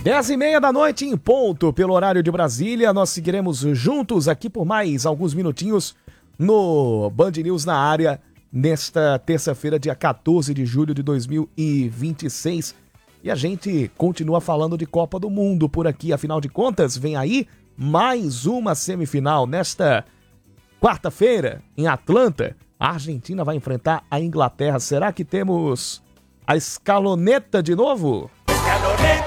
10h30 da noite em ponto, pelo horário de Brasília. Nós seguiremos juntos aqui por mais alguns minutinhos no Band News na área, nesta terça-feira, dia 14 de julho de 2026. E a gente continua falando de Copa do Mundo por aqui. Afinal de contas, vem aí mais uma semifinal. Nesta quarta-feira, em Atlanta, a Argentina vai enfrentar a Inglaterra. Será que temos a escaloneta de novo?